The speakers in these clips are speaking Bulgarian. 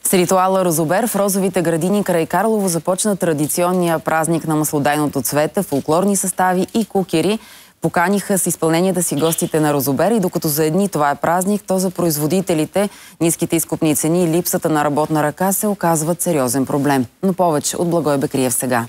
С ритуала Розобер в розовите градини край Карлово започна традиционния празник на маслодайното цвете, фолклорни състави и кукери. Поканиха с изпълненията си гостите на Розобер и докато за едни това е празник, то за производителите ниските изкупни цени и липсата на работна ръка се оказват сериозен проблем. Но повече от Благой Бекриев сега.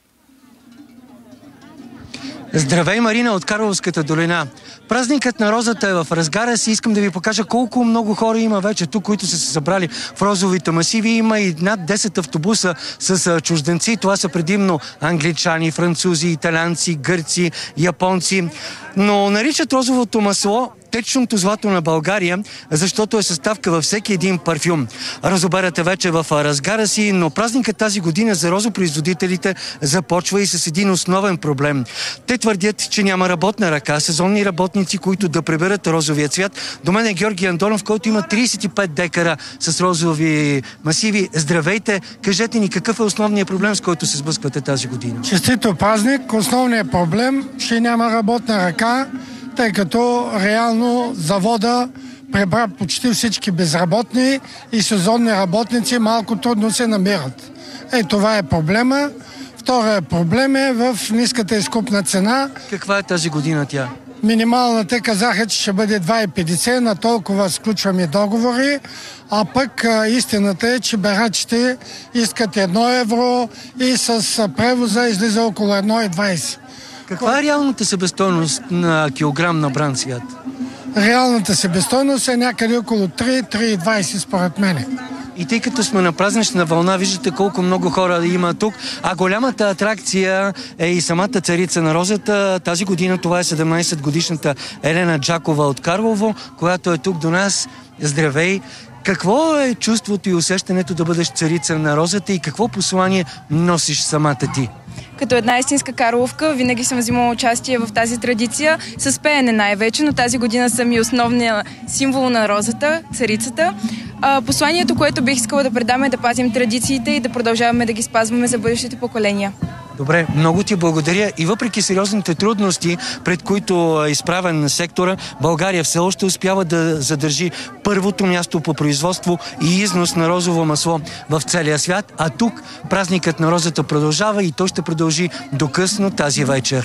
Здравей, Марина от Карловската долина. Празникът на розата е в разгара си. Искам да ви покажа колко много хора има вече тук, които са се събрали в розовите масиви. Има и над 10 автобуса с чужденци. Това са предимно англичани, французи, италианци, гърци, японци. Но наричат розовото масло течното злато на България, защото е съставка във всеки един парфюм. Розоберът е вече в разгара си, но празникът тази година за розопроизводителите започва и с един основен проблем. Те твърдят, че няма работна ръка, сезонни работници, които да приберат розовия цвят. До мен е Георги Андонов, който има 35 декара с розови масиви. Здравейте! Кажете ни, какъв е основният проблем, с който се сблъсквате тази година? Честито празник! Основният проблем, че няма работна ръка, тъй като реално завода прибра почти всички безработни и сезонни работници малко трудно се намират. Това е проблема. Вторият проблем е в ниската изкупна цена. Каква е тази година тя? Минималната казаха, че ще бъде 2,50, на толкова сключваме договори, а пък истината е, че берачите искат 1 евро и с превоза излиза около 1,20. Каква е реалната себестойност на килограм на бран цвят? Реалната себестойност е някъде около 3,20 според мене. И тъй като сме на празнична вълна, виждате колко много хора има тук, а голямата атракция е и самата царица на розата. Тази година това е 17-годишната Елена Джакова от Карлово, която е тук до нас. Здравей! Какво е чувството и усещането да бъдеш царица на розата и какво послание носиш самата ти? Като една истинска карловка, винаги съм взимала участие в тази традиция, с пеене най-вече, но тази година съм и основния символ на розата, царицата. Посланието, което бих искала да предам е да пазим традициите и да продължаваме да ги спазваме за бъдещите поколения. Добре, много ти благодаря и въпреки сериозните трудности, пред които е изправен сектора, България все още успява да задържи първото място по производство и износ на розово масло в целия свят, а тук празникът на розата продължава и той ще продължи до късно тази вечер.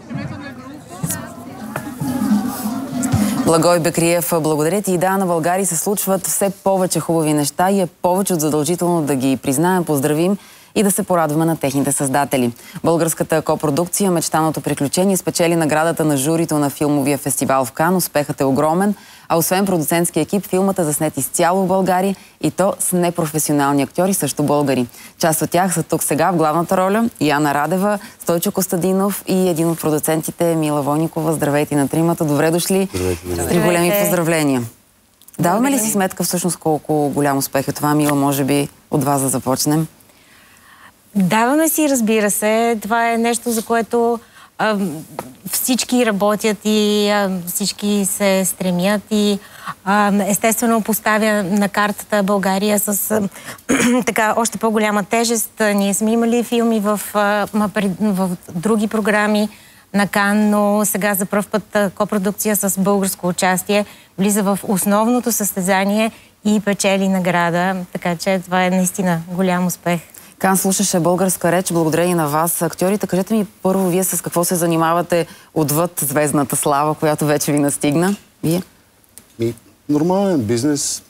Благой Бекриев, благодаря ти. И да, на България се случват все повече хубави неща и е повече от задължително да ги признаем, поздравим и да се порадваме на техните създатели. Българската копродукция "Мечтаното приключение" спечели наградата на журито на филмовия фестивал в Кан. Успехът е огромен, а освен продуцентски екип, филмът е заснет изцяло в България и то с непрофесионални актьори, също българи. Част от тях са тук сега в главната роля Яна Радева, Стойчо Костадинов и един от продуцентите Мила Войникова. Здравейте на тримата, добре дошли. Здравейте. Три големи поздравления. Даваме ли си сметка всъщност колко голям успех е това, Мила, може би от вас да започнем? Даваме си, разбира се. Това е нещо, за което всички работят и всички се стремят и естествено поставя на картата България с така още по-голяма тежест. Ние сме имали филми в други програми на Кан, но сега за пръв път копродукция с българско участие влиза в основното състезание и печели награда. Така че това е наистина голям успех. Кан слушаше българска реч, благодарение на вас, актьорите. Кажете ми първо, вие с какво се занимавате отвъд звездната слава, която вече ви настигна? Вие? Нормален бизнес.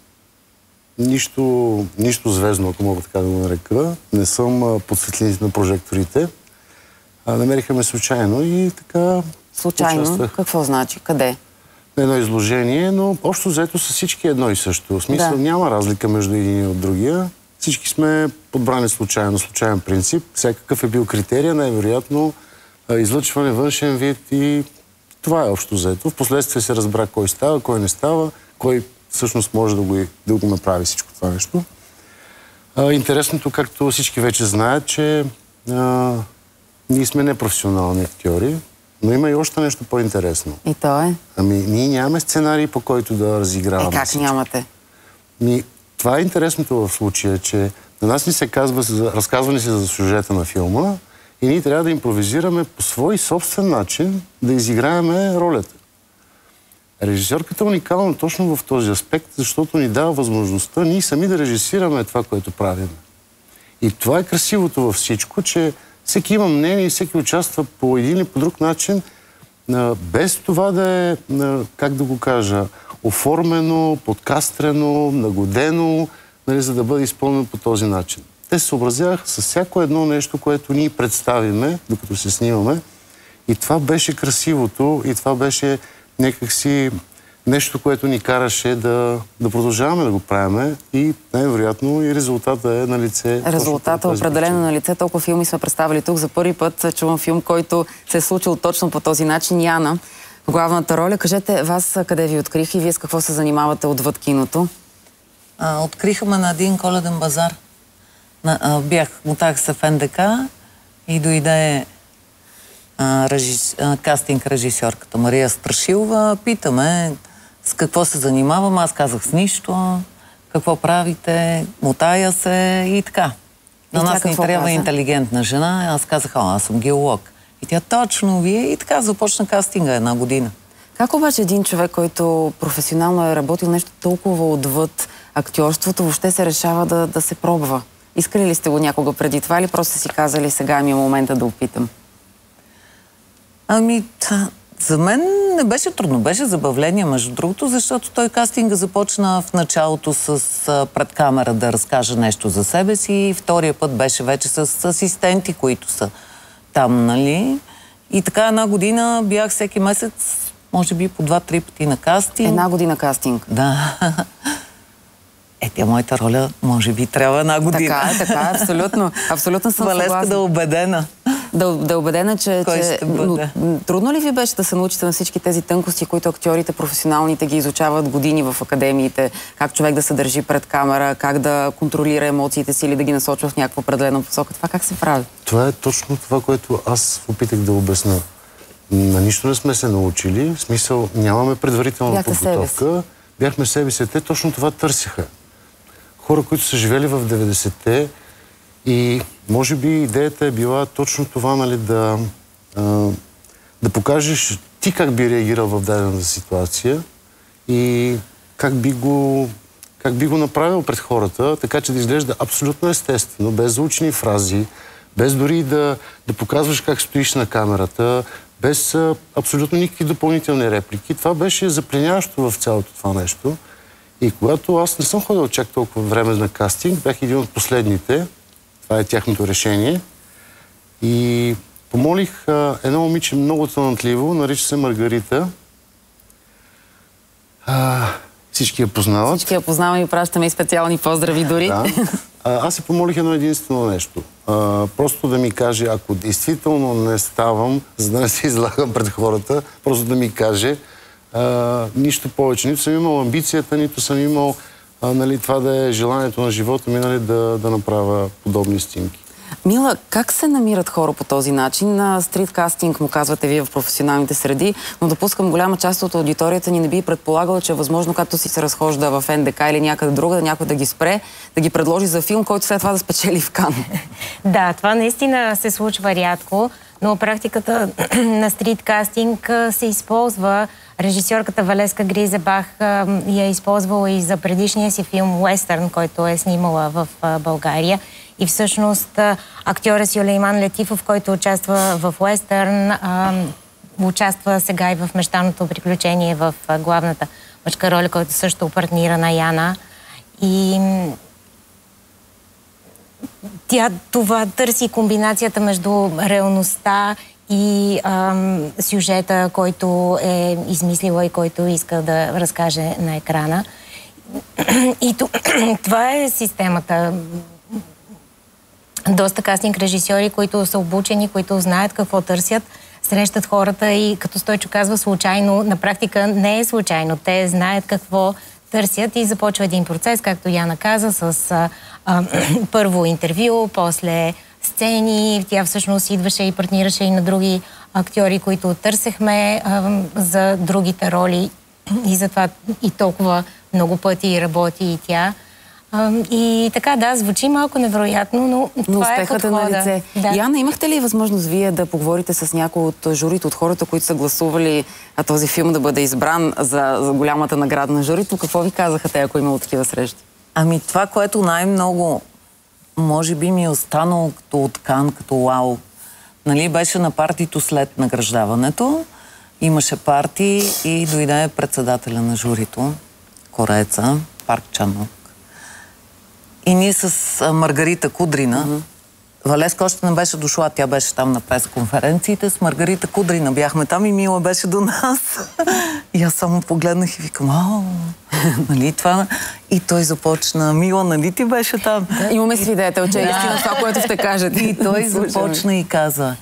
Нищо звездно, ако мога така да го нарека. Не съм под светлините на прожекторите. Намериха ме случайно и така... Случайно? Участвах. Какво значи? Къде? Едно изложение, но общо взето са всички едно и също. В смисъл няма разлика между един и от другия. Всички сме подбрани случайно, случайен принцип. Всякакъв е бил критерия, най-вероятно излъчване, външен вид и това е общо взето. Впоследствие се разбра кой става, кой не става, кой всъщност може да го направи всичко това нещо. Интересното, както всички вече знаят, че ние сме непрофесионални актьори, но има и още нещо по-интересно. И то е? Ние нямаме сценарий, по който да разиграваме как всичко. нямате? Това е интересното в случая, че на нас ни се разказва ни се за сюжета на филма и ние трябва да импровизираме по свой собствен начин да изиграеме ролята. Режисьорката е уникална точно в този аспект, защото ни дава възможността ние сами да режисираме това, което правим. И това е красивото във всичко, че всеки има мнение и всеки участва по един или по друг начин, без това да е, как да го кажа, оформено, подкастрено, нагодено, нали, за да бъде изпълнено по този начин. Те се съобразяваха с всяко едно нещо, което ние представиме, докато се снимаме. И това беше красивото и това беше някакси нещо, което ни караше да продължаваме да го правиме и най-вероятно и резултата е на лице. Резултата е определено на лице. Толкова филми сме представили тук. За първи път чувам филм, който се е случил точно по този начин. Яна, в главната роля. Кажете, вас къде ви открих и вие с какво се занимавате отвъд киното? Откриха ме на един коледен базар. Мотах се в НДК и дойде кастинг режисьорката Мария Страшилова. Питаме с какво се занимавам. Аз казах с нищо. Какво правите? Мотая се и така. На нас ни трябва интелигентна жена. Аз казах, аз съм геолог. И тя точно вие. И така започна кастинга 1 година. Как обаче един човек, който професионално е работил нещо толкова отвъд актьорството, въобще се решава да се пробва? Искали ли сте го някога преди това или просто си казали, сега ми е момента да опитам? За мен не беше трудно, беше забавление, между другото, защото той кастинга започна в началото пред камера да разкаже нещо за себе си и втория път беше вече с асистенти, които са там, нали? И така 1 година бях всеки месец, може би по 2-3 пъти на кастинг. 1 година кастинг? Да. Тя моята роля, може би, трябва 1 година. Така е, абсолютно. Абсолютно съм съгласна. Валеска да е убедена. Да е убедена, че... Но, трудно ли ви беше да се научите на всички тези тънкости, които актьорите професионалните ги изучават години в академиите? Как човек да се държи пред камера, как да контролира емоциите си или да ги насочва в някаква определена посока? Това как се прави? Това е точно това, което аз опитах да обясна. На нищо не сме се научили. В смисъл, нямаме предварителна подготовка. Бяхме себе си. Те точно това търсиха. Хора, които са живели в 90-те и може би идеята е била точно това, нали, да покажеш ти как би реагирал в дадена ситуация и как би го направил пред хората, така че да изглежда абсолютно естествено, без заучени фрази, без дори да показваш как стоиш на камерата, без абсолютно никакви допълнителни реплики. Това беше запленяващо в цялото това нещо. И когато аз не съм ходил чак толкова време на кастинг, бях един от последните, това е тяхното решение, и помолих едно момиче много талантливо, нарича се Маргарита. Всички я познават. Всички я познаваме и пращаме и специални поздрави дори. Да. Аз се помолих едно единствено нещо. Просто да ми каже, ако действително не ставам, за да не се излагам пред хората, просто да ми каже нищо повече. Нито съм имал амбицията, нито съм имал нали, това да е желанието на живота ми, нали, да направя подобни снимки. Мила, как се намират хора по този начин? На стрит кастинг му казвате вие в професионалните среди, но допускам голяма част от аудиторията ни не би предполагала, че е възможно, като си се разхожда в НДК или някъде друга, някой да ги спре, да ги предложи за филм, който след това да спечели в Кан. Да, това наистина се случва рядко, но практиката на стрит кастинг се използва. Режисьорката Валеска Гризебах я използвала и за предишния си филм Уестърн, който е снимала в България. И всъщност актьора Сюлейман Летифов, който участва в Уестърн, участва сега и в Мечтаното приключение в главната мъжка роля, който също партнира на Яна. И това търси комбинацията между реалността и сюжета, който е измислила и който иска да разкаже на екрана. И това е системата. Доста кастинг режисьори, които са обучени, които знаят какво търсят, срещат хората и като Стойчо казва случайно, на практика не е случайно. Те знаят какво търсят и започва един процес, както Яна каза, с първо интервю, после сцени. Тя всъщност идваше и партнираше и на други актьори, които търсехме за другите роли и затова и толкова много пъти работи и тя. И така, да, звучи малко невероятно, но това е подхода. На лице. Да. Яна, имахте ли възможност вие да поговорите с някой от журито, от хората, които са гласували този филм да бъде избран за голямата награда на журито? Какво ви казаха те, ако имало такива срещи? Ами това, което най-много може би ми е останало като откан, като вау, нали, беше на партито след награждаването. Имаше парти и дойде председателя на журито, корееца, Парк Чан-ук. И ние с Маргарита Кудрина, Валеска още не беше дошла, тя беше там на пресконференциите, с Маргарита Кудрина бяхме там и Мила беше до нас. И аз само погледнах и викам, нали това? И той започна, Мила, нали ти беше там? Имаме свидетел, че е истина това, което ще кажете. И той започна и каза,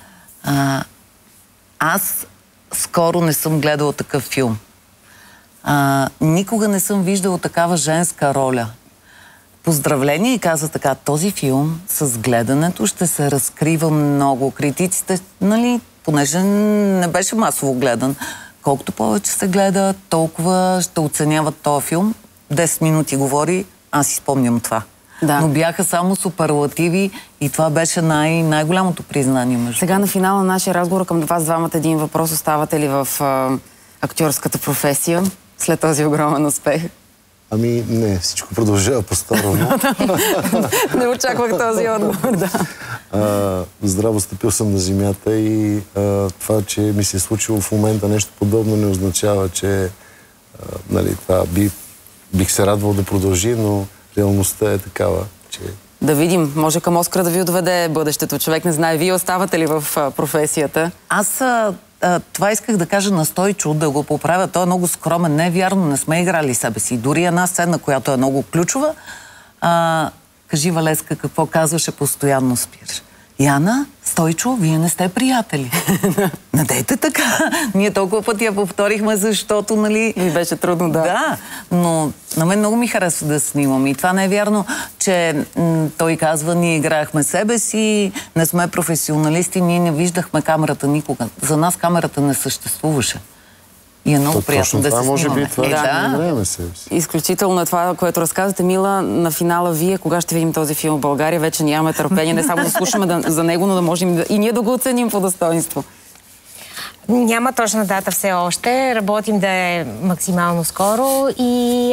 аз скоро не съм гледала такъв филм. Никога не съм виждала такава женска роля. Поздравление, и каза така, този филм с гледането ще се разкрива много. Критиците, нали, понеже не беше масово гледан, колкото повече се гледа, толкова ще оценяват този филм. 10 минути говори, аз си спомням това. Да. Но бяха само суперлативи и това беше най-голямото признание. Сега на финала на нашия разговор към вас двамата един въпрос. Оставате ли в актьорската професия след този огромен успех? Ами не, всичко продължава по-старому. Не очаквах този отговор, да. Здраво стъпил съм на земята и това, че ми се е случило в момента нещо подобно, не означава, че нали, това бих се радвал да продължи, но реалността е такава, че... Да видим, може към Оскара да ви отведе бъдещето. Човек не знае. Вие оставате ли в професията? Аз това исках да кажа на Стойчо, да го поправя. Той е много скромен. Не е вярно, не сме играли себе си. Дори една сцена, която е много ключова. Кажи, Валеска, какво казваше, постоянно спираш. Яна, Стойчо, вие не сте приятели. Надейте така. Ние толкова пъти я повторихме, защото, нали... И беше трудно, да. Да, но на мен много ми харесва да снимам. И това не е вярно, че той казва, ние играехме себе си, не сме професионалисти, ние не виждахме камерата никога. За нас камерата не съществуваше. И е много приятно да се снимаме. Може би това е, че не играеме себе си. Изключително е това, което разказвате. Мила, на финала вие, кога ще видим този филм в България? Вече нямаме търпение, не само да слушаме за него, но да можем и ние да го оценим по достоинство. Няма точна дата все още. Работим да е максимално скоро и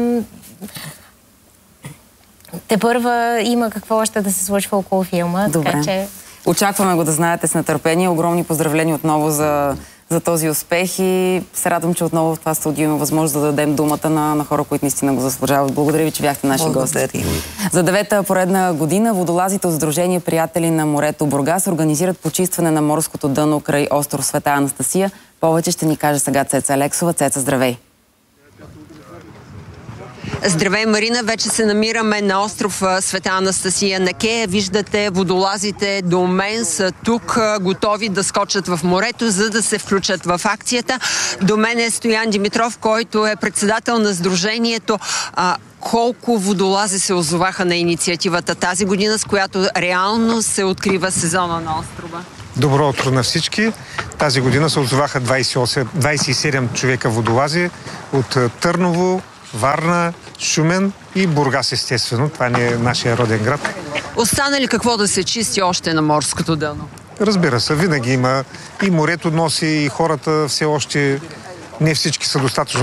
тепърва има какво още да се случва около филма. Добре. Така че... Очакваме го да знаете с нетърпение. Огромни поздравления отново за този успех и се радвам, че отново в това студио има възможност да дадем думата на хора, които наистина го заслужават. Благодаря ви, че бяхте наши гости. За 9-та поредна година водолазите от Сдружение Приятели на морето Бургас организират почистване на морското дъно край остров Света Анастасия. Повече ще ни каже сега Цеца Алексова. Цеца, здравей! Здравей, Марина! Вече се намираме на остров Света Анастасия на Кея. Виждате, водолазите до мен са тук, готови да скочат в морето, за да се включат в акцията. До мен е Стоян Димитров, който е председател на Сдружението. Колко водолази се озоваха на инициативата тази година, с която реално се открива сезона на острова? Добро утро на всички! Тази година се озоваха 27 човека водолази от Търново, Варна, Шумен и Бургас, естествено. Това не е нашия роден град. Остана ли какво да се чисти още на морското дъно? Разбира се, винаги има. И морето носи, и хората все още не всички са достатъчно